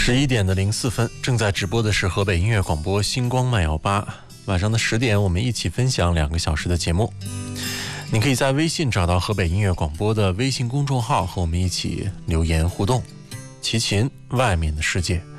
11:04，正在直播的是河北音乐广播星光慢摇吧。晚上的10点，我们一起分享2个小时的节目。你可以在微信找到河北音乐广播的微信公众号，和我们一起留言互动。齐秦，外面的世界。